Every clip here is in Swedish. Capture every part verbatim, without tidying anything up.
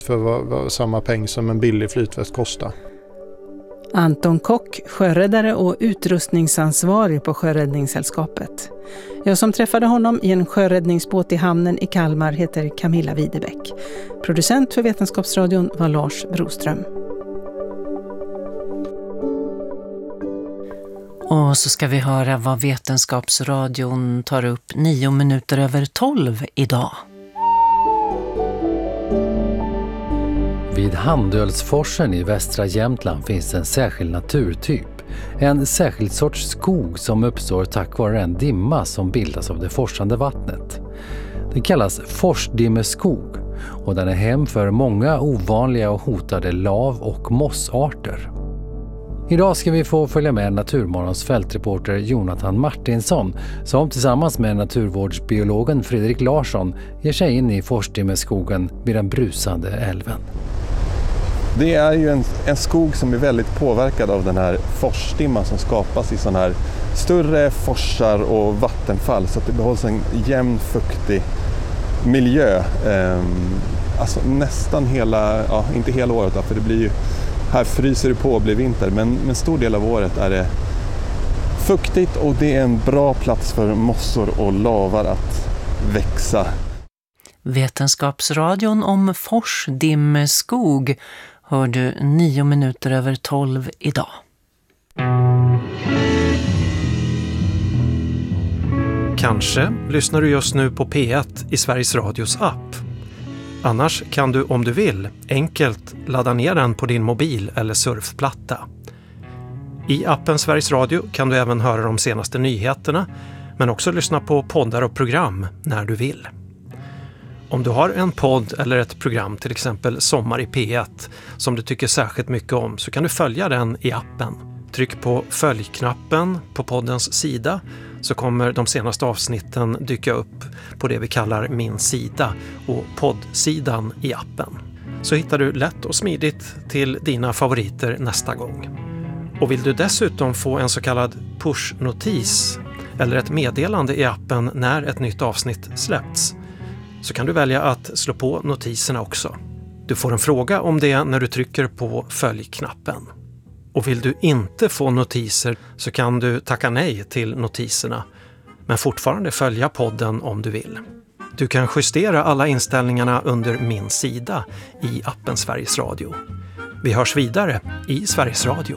för vad, vad samma peng som en billig flytväst kostar. Anton Kock, sjöräddare och utrustningsansvarig på Sjöräddningssällskapet. Jag som träffade honom i en sjöräddningsbåt i hamnen i Kalmar heter Camilla Widebäck. Producent för Vetenskapsradion var Lars Broström. Och så ska vi höra vad Vetenskapsradion tar upp nio minuter över tolv idag. Vid Handölsforsen i västra Jämtland finns en särskild naturtyp. En särskild sorts skog som uppstår tack vare en dimma som bildas av det forsande vattnet. Det kallas forsdimmeskog och den är hem för många ovanliga och hotade lav- och mossarter. Idag ska vi få följa med Naturmorgons fältreporter Jonathan Martinsson som tillsammans med naturvårdsbiologen Fredrik Larsson ger sig in i forsdimmeskogen vid den brusande älven. Det är ju en, en skog som är väldigt påverkad av den här forsdimman som skapas i sådana här större forsar och vattenfall så att det behålls en jämn, fuktig miljö. Ehm, alltså nästan hela, ja inte hela året då, för det blir ju, här fryser det på och blir vinter, men en stor del av året är det fuktigt och det är en bra plats för mossor och lavar att växa. Vetenskapsradion om forsdimmeskog hör du nio minuter över tolv idag. Kanske lyssnar du just nu på P ett i Sveriges Radios app. Annars kan du om du vill enkelt ladda ner den på din mobil eller surfplatta. I appen Sveriges Radio kan du även höra de senaste nyheterna men också lyssna på poddar och program när du vill. Om du har en podd eller ett program, till exempel Sommar i P ett, som du tycker särskilt mycket om så kan du följa den i appen. Tryck på följknappen på poddens sida så kommer de senaste avsnitten dyka upp på det vi kallar Min sida och poddsidan i appen. Så hittar du lätt och smidigt till dina favoriter nästa gång. Och vill du dessutom få en så kallad push-notis eller ett meddelande i appen när ett nytt avsnitt släppts så kan du välja att slå på notiserna också. Du får en fråga om det när du trycker på följknappen. Och vill du inte få notiser så kan du tacka nej till notiserna men fortfarande följa podden om du vill. Du kan justera alla inställningarna under Min sida i appen Sveriges Radio. Vi hörs vidare i Sveriges Radio.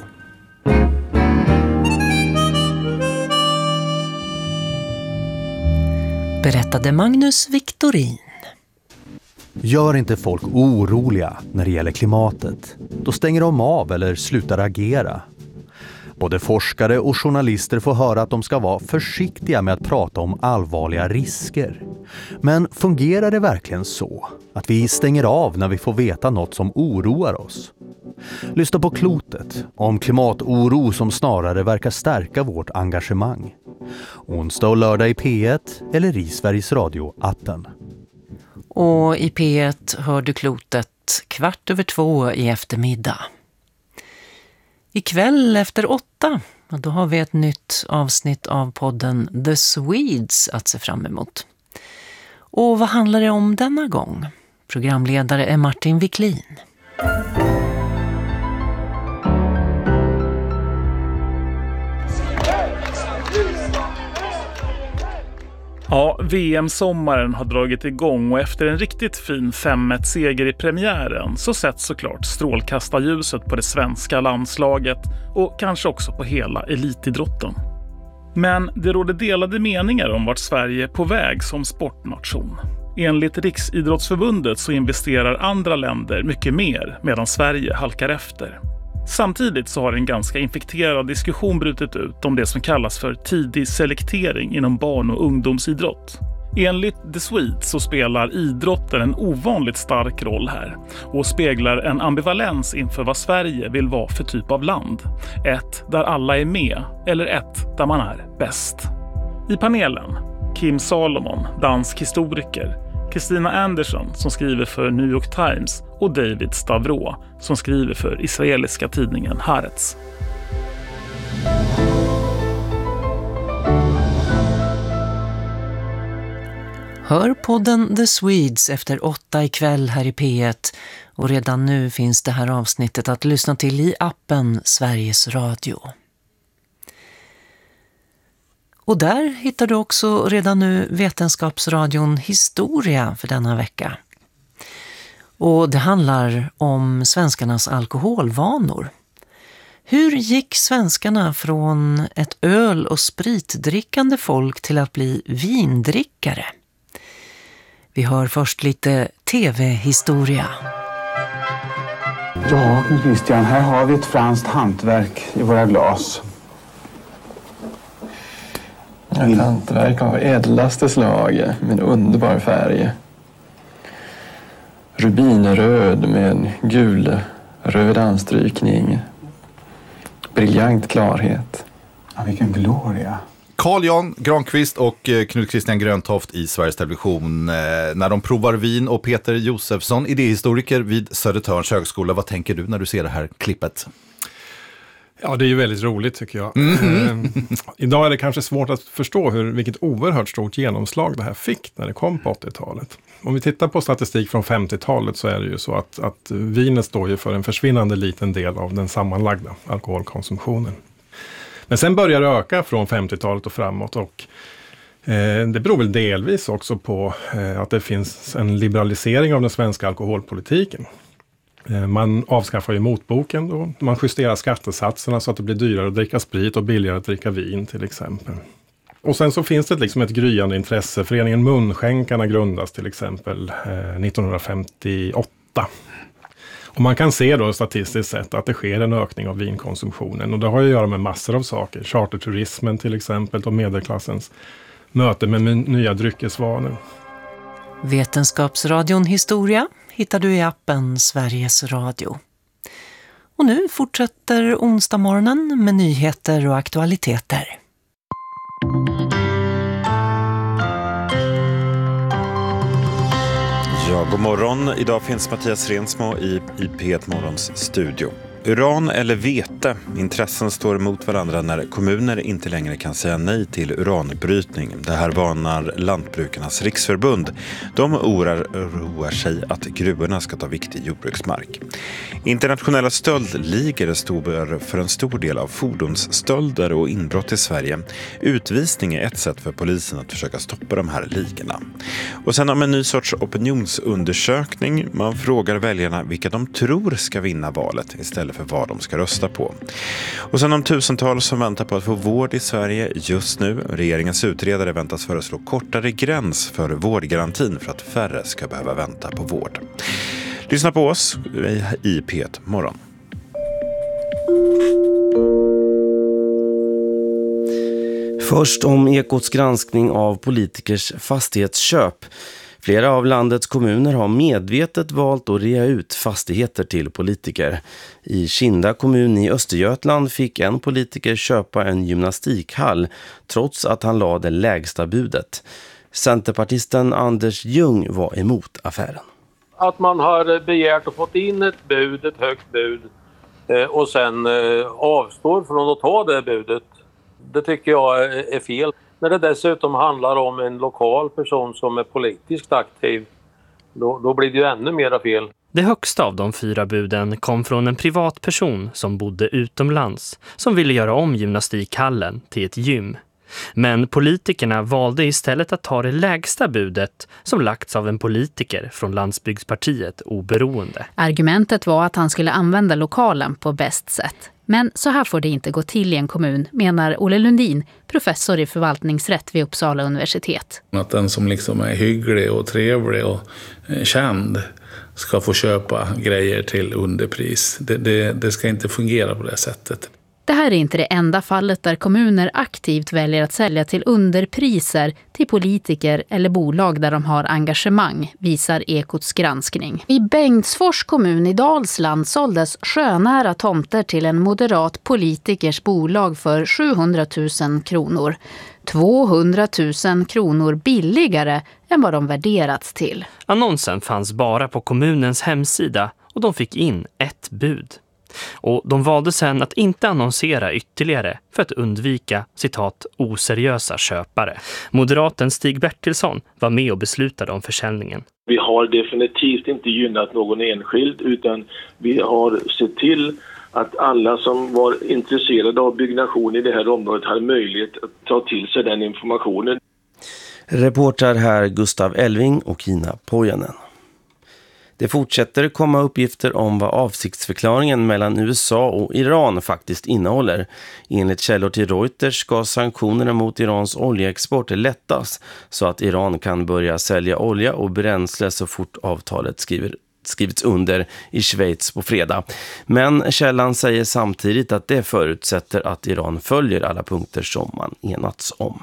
Berättade Magnus Victorin. Gör inte folk oroliga när det gäller klimatet. Då stänger de av eller slutar agera. Både forskare och journalister får höra att de ska vara försiktiga med att prata om allvarliga risker. Men fungerar det verkligen så att vi stänger av när vi får veta något som oroar oss? Lyssna på Klotet om klimatoro som snarare verkar stärka vårt engagemang. Onsdag och lördag i P ett eller i Sveriges Radio-appen. Och i P ett hör du Klotet kvart över två i eftermiddag. Ikväll efter åtta, då har vi ett nytt avsnitt av podden The Swedes att se fram emot. Och vad handlar det om denna gång? Programledare är Martin Wiklin. Ja, V M-sommaren har dragit igång och efter en riktigt fin fem ett seger i premiären så sätts såklart strålkastarljuset på det svenska landslaget och kanske också på hela elitidrotten. Men det råder delade meningar om vart Sverige är på väg som sportnation. Enligt Riksidrottsförbundet så investerar andra länder mycket mer medan Sverige halkar efter. Samtidigt så har en ganska infekterad diskussion brutit ut om det som kallas för tidig selektering inom barn- och ungdomsidrott. Enligt The Swedes så spelar idrotten en ovanligt stark roll här och speglar en ambivalens inför vad Sverige vill vara för typ av land. Ett där alla är med eller ett där man är bäst. I panelen Kim Salomon, dansk historiker, Kristina Andersson som skriver för New York Times och David Stavro som skriver för israeliska tidningen Haaretz. Hör podden The Swedes efter åtta ikväll här i P ett och redan nu finns det här avsnittet att lyssna till i appen Sveriges Radio. Och där hittar du också redan nu Vetenskapsradion Historia för denna vecka. Och det handlar om svenskarnas alkoholvanor. Hur gick svenskarna från ett öl- och spritdrickande folk till att bli vindrickare? Vi hör först lite tv-historia. Ja, Christian, här har vi ett franskt hantverk i våra glas. Ett hantverk av ädlaste slag med underbar färg. Rubinröd med en gul röd anstrykning. Briljant klarhet. Ja, vilken gloria. Carl Jan Granqvist och Knut Christian Gröntoft i Sveriges Television när de provar vin, och Peter Josefsson, idéhistoriker vid Södertörns högskola. Vad tänker du när du ser det här klippet? Ja, det är ju väldigt roligt tycker jag. Mm. Eh, idag är det kanske svårt att förstå hur, vilket oerhört stort genomslag det här fick när det kom på åttiotalet. Om vi tittar på statistik från femtiotalet så är det ju så att, att vinet står ju för en försvinnande liten del av den sammanlagda alkoholkonsumtionen. Men sen börjar det öka från femtiotalet och framåt, och eh, det beror väl delvis också på eh, att det finns en liberalisering av den svenska alkoholpolitiken. Eh, man avskaffar ju motboken då, man justerar skattesatserna så att det blir dyrare att dricka sprit och billigare att dricka vin till exempel. Och sen så finns det liksom ett gryende intresse. Föreningen Munskänkarna grundas till exempel eh, nittonhundrafemtioåtta. Och man kan se då statistiskt sett att det sker en ökning av vinkonsumtionen. Och det har ju att göra med massor av saker. Charterturismen till exempel och medelklassens möte med nya dryckesvanor. Vetenskapsradion Historia hittar du i appen Sveriges Radio. Och nu fortsätter onsdag morgonen med nyheter och aktualiteter. Ja, god morgon. Idag finns Mattias Rensmo i, i P ett Morgons studio. Uran eller vete? Intressen står emot varandra när kommuner inte längre kan säga nej till uranbrytning. Det här varnar Lantbrukarnas riksförbund. De oroar sig att gruvorna ska ta viktig jordbruksmark. Internationella stöldligor står för en stor del av fordonsstölder och inbrott i Sverige. Utvisning är ett sätt för polisen att försöka stoppa de här ligorna. Och sen om en ny sorts opinionsundersökning. Man frågar väljarna vilka de tror ska vinna valet istället för vad de ska rösta på. Och sen om tusentals som väntar på att få vård i Sverige just nu. Regeringens utredare väntas föreslå kortare gräns för vårdgarantin för att färre ska behöva vänta på vård. Lyssna på oss i P ett Morgon. Först om Ekots granskning av politikers fastighetsköp. Flera av landets kommuner har medvetet valt att rea ut fastigheter till politiker. I Kinda kommun i Östergötland fick en politiker köpa en gymnastikhall trots att han lade det lägsta budet. Centerpartisten Anders Ljung var emot affären. Att man har begärt och fått in ett bud, ett högt bud, och sen avstår från att ta det budet, det tycker jag är fel. När det dessutom handlar om en lokal person som är politiskt aktiv, då, då blir det ju ännu mera fel. Det högsta av de fyra buden kom från en privatperson som bodde utomlands som ville göra om gymnastikhallen till ett gym. Men politikerna valde istället att ta det lägsta budet som lagts av en politiker från Landsbygdspartiet Oberoende. Argumentet var att han skulle använda lokalen på bäst sätt. Men så här får det inte gå till i en kommun, menar Olle Lundin, professor i förvaltningsrätt vid Uppsala universitet. Att den som liksom är hygglig och trevlig och känd ska få köpa grejer till underpris. Det, det, det ska inte fungera på det sättet. Det här är inte det enda fallet där kommuner aktivt väljer att sälja till underpriser till politiker eller bolag där de har engagemang, visar Ekots granskning. I Bengtsfors kommun i Dalsland såldes sjönära tomter till en moderat politikers bolag för sjuhundratusen kronor. tvåhundratusen kronor billigare än vad de värderats till. Annonsen fanns bara på kommunens hemsida och de fick in ett bud. Och de valde sen att inte annonsera ytterligare för att undvika, citat, oseriösa köpare. Moderaten Stig Bertilsson var med och beslutade om försäljningen. Vi har definitivt inte gynnat någon enskild, utan vi har sett till att alla som var intresserade av byggnation i det här området hade möjlighet att ta till sig den informationen. Reporter här Gustav Elving och Kina Pojanen. Det fortsätter komma uppgifter om vad avsiktsförklaringen mellan U S A och Iran faktiskt innehåller. Enligt källor till Reuters ska sanktionerna mot Irans oljeexport lättas så att Iran kan börja sälja olja och bränsle så fort avtalet skriver, skrivits under i Schweiz på fredag. Men källan säger samtidigt att det förutsätter att Iran följer alla punkter som man enats om.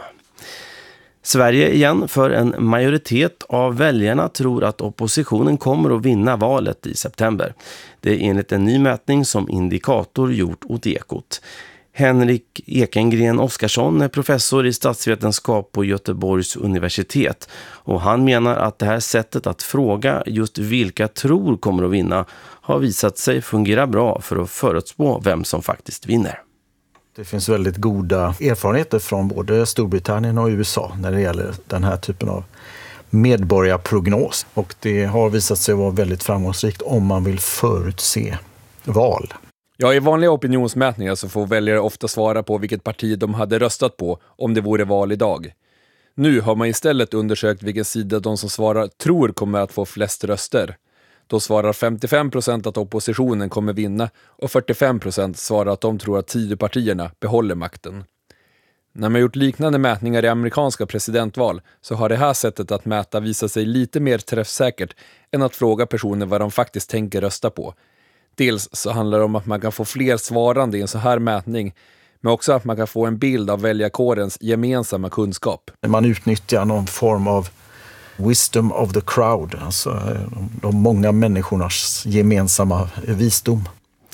Sverige igen, för en majoritet av väljarna tror att oppositionen kommer att vinna valet i september. Det är enligt en ny mätning som Indikator gjort åt Ekot. Henrik Ekengren Oskarsson är professor i statsvetenskap på Göteborgs universitet och han menar att det här sättet att fråga just vilka tror kommer att vinna har visat sig fungera bra för att förutspå vem som faktiskt vinner. Det finns väldigt goda erfarenheter från både Storbritannien och U S A när det gäller den här typen av medborgarprognos. Och det har visat sig vara väldigt framgångsrikt om man vill förutse val. Ja, i vanliga opinionsmätningar så får väljare ofta svara på vilket parti de hade röstat på om det vore val idag. Nu har man istället undersökt vilken sida de som svarar tror kommer att få flest röster. Då svarar femtiofem procent att oppositionen kommer vinna och fyrtiofem procent svarar att de tror att Tidöpartierna behåller makten. När man gjort liknande mätningar i amerikanska presidentval så har det här sättet att mäta visat sig lite mer träffsäkert än att fråga personer vad de faktiskt tänker rösta på. Dels så handlar det om att man kan få fler svarande i en så här mätning, men också att man kan få en bild av väljarkårens gemensamma kunskap. Man utnyttjar någon form av wisdom of the crowd, alltså de många människornas gemensamma visdom.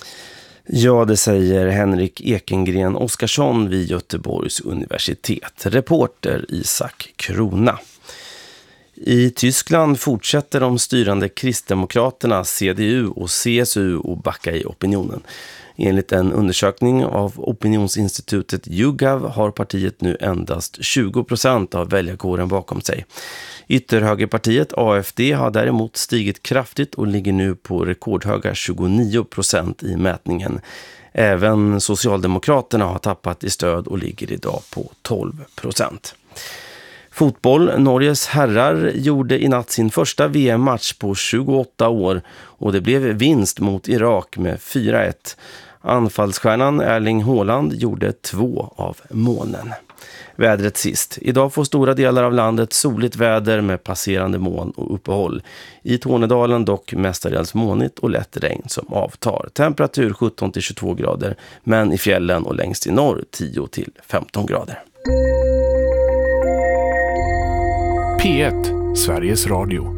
Ja, det säger Henrik Ekengren Oskarsson vid Göteborgs universitet. Reporter Isak Krona. I Tyskland fortsätter de styrande kristdemokraterna C D U och C S U att backa i opinionen. Enligt en undersökning av opinionsinstitutet YouGov har partiet nu endast tjugo procent av väljarkåren bakom sig. Ytterhögerpartiet A F D har däremot stigit kraftigt och ligger nu på rekordhöga tjugonio procent i mätningen. Även Socialdemokraterna har tappat i stöd och ligger idag på tolv procent. Fotboll. Norges herrar gjorde i natt sin första V M-match på tjugoåtta år och det blev vinst mot Irak med fyra ett. Anfallsstjärnan Erling Haaland gjorde två av målen. Vädret sist. Idag får stora delar av landet soligt väder med passerande moln och uppehåll. I Tornedalen dock mestadels molnigt och lätt regn som avtar. Temperatur sjutton till tjugotvå grader, men i fjällen och längst i norr tio till femton grader. P ett, Sveriges Radio.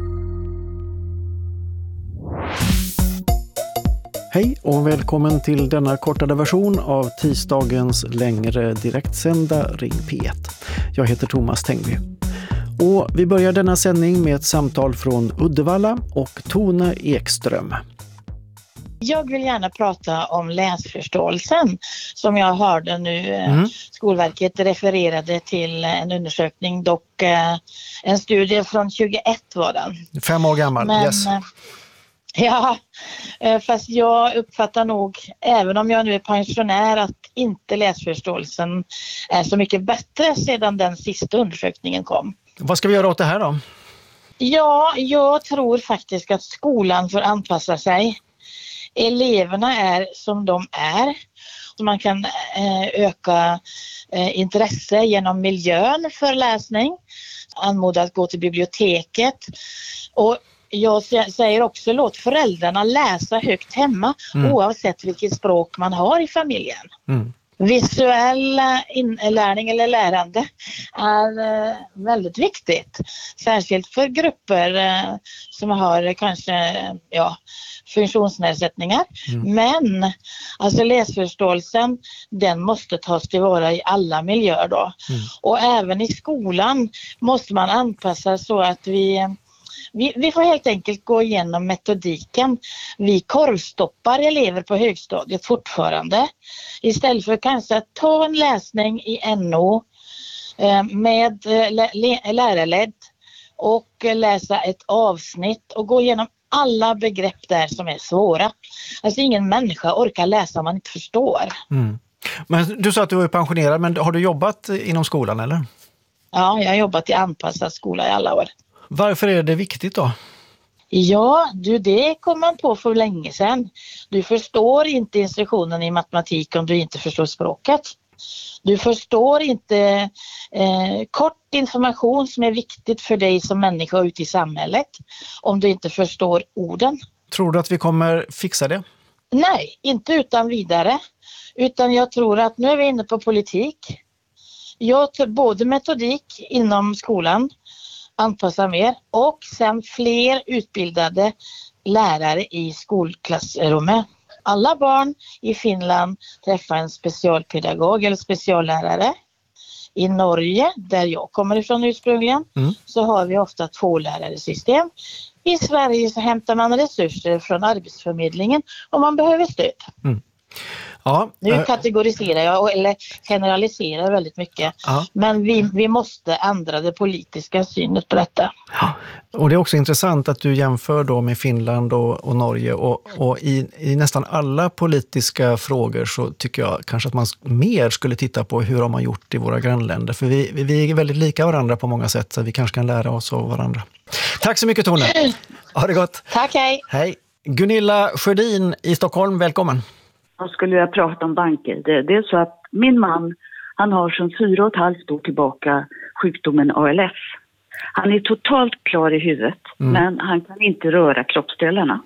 Hej och välkommen till denna kortade version av tisdagens längre direktsända Ring P ett. Jag heter Thomas Tengby. Och vi börjar denna sändning med ett samtal från Uddevalla och Tone Ekström. Jag vill gärna prata om läsförståelsen som jag hörde nu. Mm. Skolverket refererade till en undersökning, dock en studie från tjugoett var den. Fem år gammal, Men, yes. Ja, fast jag uppfattar nog, även om jag nu är pensionär, att inte läsförståelsen är så mycket bättre sedan den sista undersökningen kom. Vad ska vi göra åt det här då? Ja, jag tror faktiskt att skolan får anpassa sig. Eleverna är som de är. Man kan öka intresse genom miljön för läsning. Anmoda att gå till biblioteket. Och jag säger också, låt föräldrarna läsa högt hemma mm. oavsett vilket språk man har i familjen. Mm. Visuell inlärning eller lärande är väldigt viktigt. Särskilt för grupper som har kanske ja, funktionsnedsättningar. Mm. Men alltså läsförståelsen, den måste tas tillvara i alla miljöer då. Mm. Och även i skolan måste man anpassa så att vi Vi, vi får helt enkelt gå igenom metodiken. Vi korvstoppar elever på högstadiet fortfarande. Istället för kanske att ta en läsning i N O eh, med eh, lä- lärarledd och läsa ett avsnitt och gå igenom alla begrepp där som är svåra. Alltså ingen människa orkar läsa om man inte förstår. Mm. Men du sa att du är pensionerad, men har du jobbat inom skolan eller? Ja, jag har jobbat i anpassad skola i alla år. Varför är det viktigt då? Ja, du, det kom man på för länge sedan. Du förstår inte instruktionen i matematik om du inte förstår språket. Du förstår inte eh, kort information som är viktigt för dig som människa ute i samhället om du inte förstår orden. Tror du att vi kommer fixa det? Nej, inte utan vidare. Utan jag tror att nu är vi inne på politik. Jag tror både metodik inom skolan, anpassa mer, och sen fler utbildade lärare i skolklassrummet. Alla barn i Finland träffar en specialpedagog eller speciallärare. I Norge, där jag kommer ifrån ursprungligen, mm. så har vi ofta två lärarsystem. I Sverige så hämtar man resurser från Arbetsförmedlingen om man behöver stöd. Mm. Ja, nu äh... kategoriserar jag eller generaliserar väldigt mycket. Ja. Men vi, vi måste ändra det politiska synet på detta. Ja. Och det är också intressant att du jämför då med Finland och, och Norge. Och, och i, i nästan alla politiska frågor så tycker jag kanske att man mer skulle titta på hur har man gjort i våra grannländer. För vi, vi är väldigt lika varandra på många sätt, så vi kanske kan lära oss av varandra. Tack så mycket, Tone. Ha det gott. Tack, hej. Hej. Gunilla Sjödin i Stockholm, välkommen. Jag skulle jag prata om banker. Det, det är så att min man, han har sedan fyra och ett halvt år tillbaka sjukdomen A L S. Han är totalt klar i huvudet, mm. men han kan inte röra kroppsdelarna.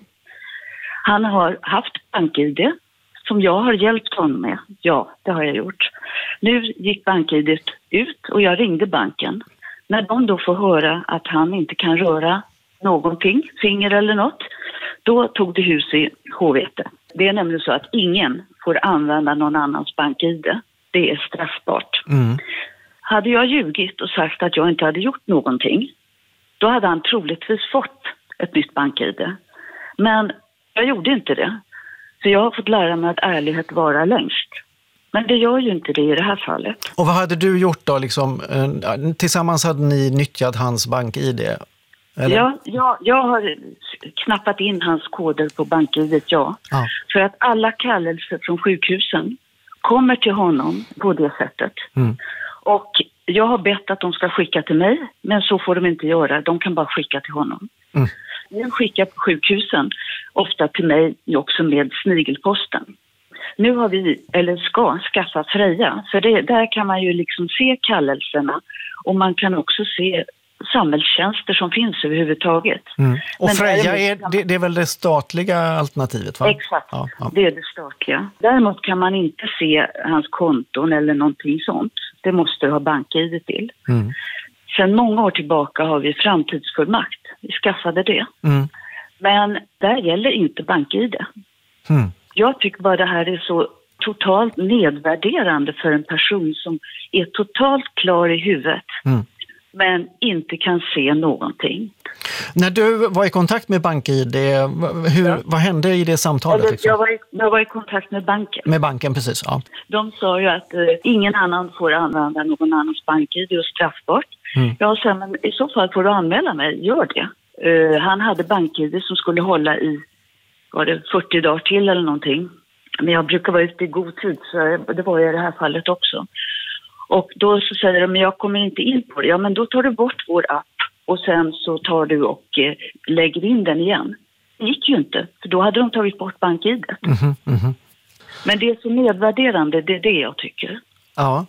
Han har haft bank-I D som jag har hjälpt honom med. Ja, det har jag gjort. Nu gick bank-I D ut och jag ringde banken. När de då får höra att han inte kan röra någonting, finger eller något, då tog det hus i H-vete. Det är nämligen så att ingen får använda någon annans bank-I D. Det är straffbart. Mm. Hade jag ljugit och sagt att jag inte hade gjort någonting, då hade han troligtvis fått ett nytt bank-I D. Men jag gjorde inte det. Så jag har fått lära mig att ärlighet vara längst. Men det gör ju inte det i det här fallet. Och vad hade du gjort då? Liksom, tillsammans hade ni nyttjat hans bank-I D? Eller? Ja, jag, jag har knappat in hans koder på bank-I D, ja. Ah. För att alla kallelser från sjukhusen kommer till honom på det sättet. Mm. Och jag har bett att de ska skicka till mig, men så får de inte göra. De kan bara skicka till honom. Mm. Nu skickar sjukhusen ofta till mig också med snigelposten. Nu har vi, eller ska, skaffa Freja. För det, där kan man ju liksom se kallelserna. Och man kan också se samhällstjänster som finns överhuvudtaget. Mm. Och men Freja, är, det, det är väl det statliga alternativet, va? Exakt, ja, ja. Det är det statliga. Däremot kan man inte se hans konton eller någonting sånt. Det måste ha bank-I D till. Mm. Sen många år tillbaka har vi framtidsfullmakt. Vi skaffade det. Mm. Men där gäller inte bank-I D. Mm. Jag tycker bara det här är så totalt nedvärderande för en person som är totalt klar i huvudet. Mm. Men inte kan se någonting. När du var i kontakt med bank-I D, hur, ja. vad hände i det samtalet? Liksom? Jag, var i, jag var i kontakt med banken. Med banken, precis, ja. De sa ju att eh, ingen annan får använda någon annans bank-I D och straffbart. Mm. Jag sa, men i så fall får du anmäla mig, gör det. Uh, han hade bank-I D som skulle hålla i var det fyrtio dagar till eller någonting. Men jag brukar vara ute i god tid, så det var jag i det här fallet också. Och då så säger de, men jag kommer inte in på det. Ja, men då tar du bort vår app och sen så tar du och eh, lägger in den igen. Det gick ju inte, för då hade de tagit bort bank-I D. Mm-hmm, mm-hmm. Men det är så nedvärderande, det är det jag tycker. Ja,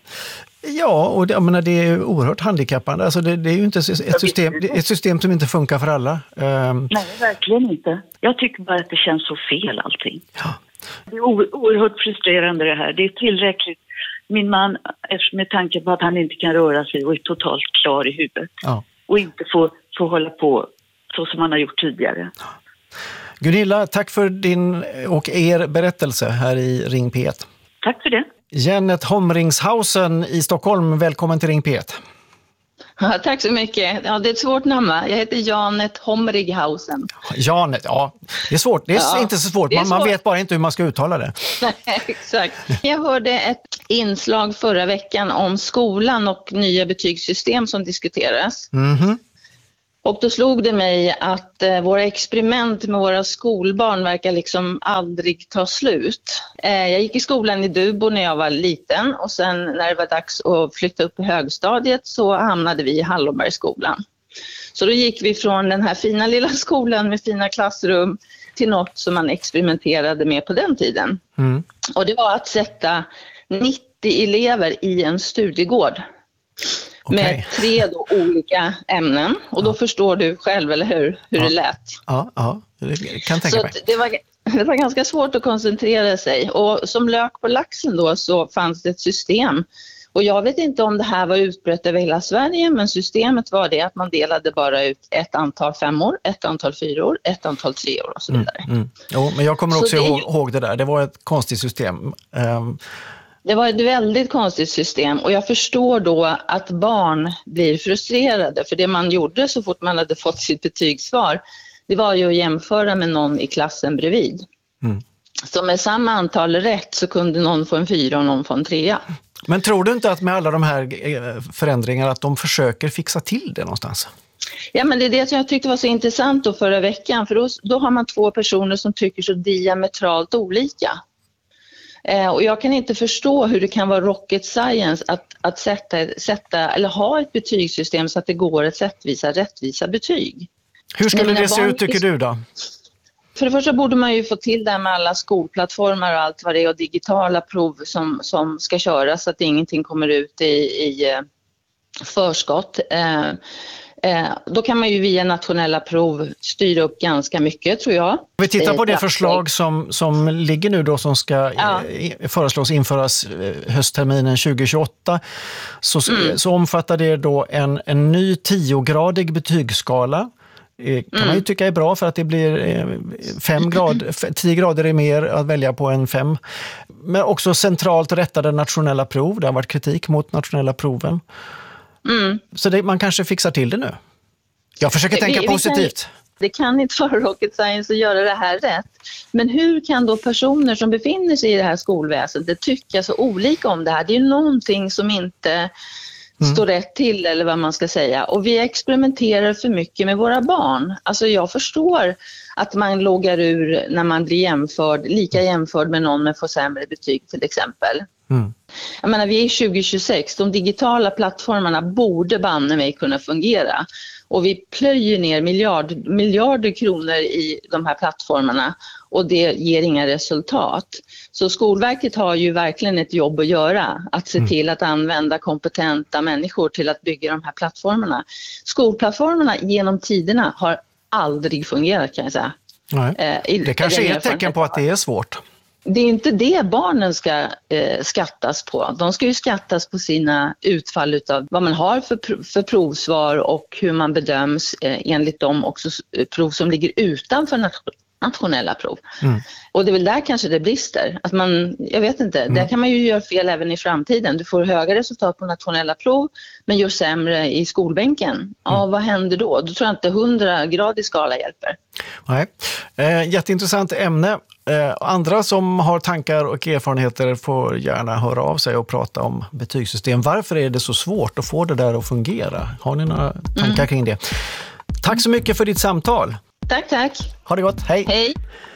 ja och det, jag menar, det är oerhört handikappande. Alltså det, det är ju inte ett system, ett system som inte funkar för alla. Um... Nej, verkligen inte. Jag tycker bara att det känns så fel allting. Ja. Det är o- oerhört frustrerande det här. Det är tillräckligt. Min man, med tanke på att han inte kan röra sig och är totalt klar i huvudet. Ja. Och inte får, får hålla på så som han har gjort tidigare. Gunilla, tack för din och er berättelse här i Ring P ett. Tack för det. Janet Homringshausen i Stockholm, välkommen till Ring P ett. Ja, tack så mycket. Ja, det är ett svårt namn, va? Jag heter Janet Homrighausen. Janet, ja. Det är svårt. Det är ja, inte så svårt. Man, svårt. man vet bara inte hur man ska uttala det. Nej, exakt. Jag hörde ett inslag förra veckan om skolan och nya betygssystem som diskuteras. Mm-hmm. Och då slog det mig att eh, våra experiment med våra skolbarn verkar liksom aldrig ta slut. Eh, jag gick i skolan i Dubo när jag var liten och sen när det var dags att flytta upp i högstadiet så hamnade vi i Hallonbergsskolan. Så då gick vi från den här fina lilla skolan med fina klassrum till något som man experimenterade med på den tiden. Mm. Och det var att sätta nittio elever i en studiegård. Okay. Med tre då olika ämnen. Och då ja. förstår du själv, eller hur, hur ja. det lät. Ja, ja, det kan tänka så mig. Det var, det var ganska svårt att koncentrera sig. Och som lök på laxen då så fanns det ett system. Och jag vet inte om det här var utbrett över hela Sverige, men systemet var det att man delade bara ut ett antal femmor, ett antal fyror, ett antal treor och så vidare. Mm, mm. Jo, men jag kommer också det, ihåg, ihåg det där. Det var ett konstigt system. Um, Det var ett väldigt konstigt system och jag förstår då att barn blir frustrerade för det man gjorde så fort man hade fått sitt betygssvar, det var ju att jämföra med någon i klassen bredvid. Mm. Så med samma antal rätt så kunde någon få en fyra och någon få en trea. Men tror du inte att med alla de här förändringarna att de försöker fixa till det någonstans? Ja, men det är det som jag tyckte var så intressant då förra veckan, för då, då har man två personer som tycker så diametralt olika. Eh, och jag kan inte förstå hur det kan vara rocket science att, att sätta, sätta, eller ha ett betygssystem så att det går att sättvisa rättvisa betyg. Hur skulle det se ut tycker du då? För det första borde man ju få till det med alla skolplattformar och allt vad det är och digitala prov som, som ska köras så att ingenting kommer ut i, i förskott. Eh, eh, då kan man ju via nationella prov styra upp ganska mycket tror jag. Vi tittar på det förslag som, som ligger nu då som ska ja. föreslås införas höstterminen tjugo tjugoåtta. Så, mm. så omfattar det då en, en ny tiogradig betygsskala. Kan mm. man ju tycka är bra för att det blir fem grad, tio grader är mer att välja på än fem. Men också centralt rättade nationella prov. Det har varit kritik mot nationella proven. Mm. Så det, man kanske fixar till det nu. Jag försöker tänka vi, vi positivt. Kan, det kan inte vara rocket science att göra det här rätt. Men hur kan då personer som befinner sig i det här skolväsendet tycka så olika om det här? Det är ju någonting som inte... Mm. står rätt till eller vad man ska säga. Och vi experimenterar för mycket med våra barn. Alltså jag förstår att man loggar ur när man blir jämförd, lika jämförd med någon med får sämre betyg till exempel. Mm. Jag menar vi är tjugo tjugosex, de digitala plattformarna borde banne mig kunna fungera. Och vi plöjer ner miljard, miljarder kronor i de här plattformarna och det ger inga resultat. Så Skolverket har ju verkligen ett jobb att göra, att se till att använda kompetenta människor till att bygga de här plattformarna. Skolplattformarna genom tiderna har aldrig fungerat kan jag säga. Nej. I, det kanske är ett tecken på att det är svårt. Det är inte det barnen ska eh, skattas på. De ska ju skattas på sina utfall utav vad man har för, för provsvar och hur man bedöms eh, enligt de också prov som ligger utanför nation- nationella prov. Mm. Och det är väl där kanske det brister. Att man, jag vet inte, mm. där kan man ju göra fel även i framtiden. Du får höga resultat på nationella prov men gör sämre i skolbänken. Ja, mm. vad händer då? Då tror jag inte hundragradig skala hjälper. Nej, eh, jätteintressant ämne. Eh, andra som har tankar och erfarenheter får gärna höra av sig och prata om betygssystem. Varför är det så svårt att få det där att fungera? Har ni några tankar mm. kring det? Tack så mycket för ditt samtal. Tack, tack. Ha det gott. Hej. Hej.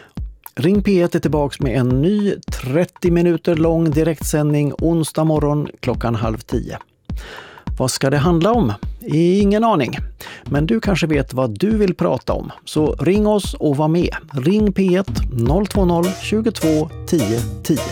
Ring P ett är tillbaka med en ny trettio minuter lång direktsändning onsdag morgon klockan halv tio. Vad ska det handla om? Ingen aning. Men du kanske vet vad du vill prata om. Så ring oss och var med. Ring P ett noll två noll tjugotvå tio tio.